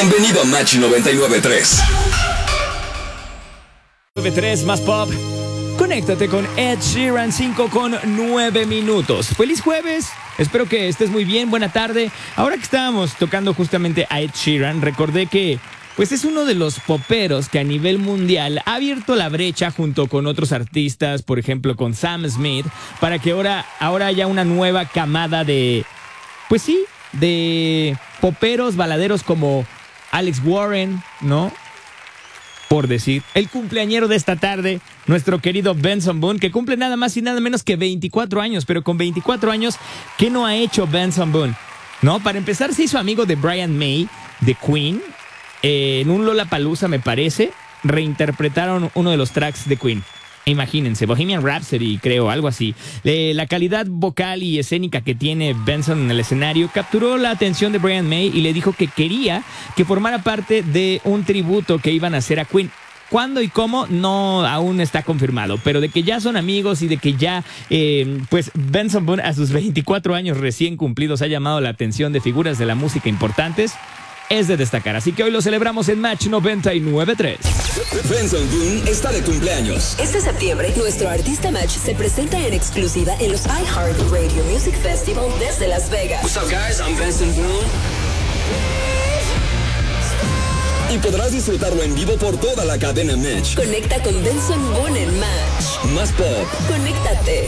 Bienvenido a Match 99.3. 93 más pop. Conéctate con Ed Sheeran, 5:09. Feliz jueves. Espero que estés muy bien. Buena tarde. Ahora que estábamos tocando justamente a Ed Sheeran, recordé que pues es uno de los poperos que a nivel mundial ha abierto la brecha junto con otros artistas, por ejemplo con Sam Smith, para que ahora haya una nueva camada de, pues sí, de poperos baladeros como Alex Warren, ¿no? Por decir, el cumpleañero de esta tarde, nuestro querido Benson Boone, que cumple nada más y nada menos que 24 años, pero con 24 años, ¿qué no ha hecho Benson Boone? ¿No? Para empezar, se hizo amigo de Brian May, de Queen, en un Lollapalooza, me parece, reinterpretaron uno de los tracks de Queen. Imagínense, Bohemian Rhapsody, creo, algo así. La calidad vocal y escénica que tiene Benson en el escenario capturó la atención de Brian May y le dijo que quería que formara parte de un tributo que iban a hacer a Queen. ¿Cuándo y cómo? No, aún está confirmado, pero de que ya son amigos y de que ya, pues Benson Boone a sus 24 años recién cumplidos ha llamado la atención de figuras de la música importantes, es de destacar. Así que hoy lo celebramos en Match 99.3. Benson Boone está de cumpleaños. Este septiembre, nuestro artista Match se presenta en exclusiva en los iHeartRadio Music Festival desde Las Vegas. What's up, guys? I'm Benson Boone. Y podrás disfrutarlo en vivo por toda la cadena Match. Conecta con Benson Boone en Match. Más pop, Conéctate.